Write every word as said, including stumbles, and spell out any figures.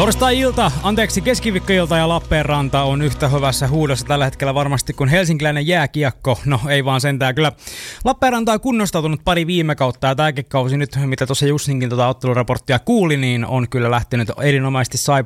Torstai-ilta, anteeksi keskiviikkoilta ja Lappeenranta on yhtä hyvässä huudossa tällä hetkellä varmasti kuin helsinkiläinen jääkiekko. No ei vaan sentään, kyllä Lappeenranta on kunnostautunut pari viime kautta ja tämäkin kausi nyt, mitä tuossa Jussinkin tuota otteluraporttia kuuli, niin on kyllä lähtenyt erinomaisesti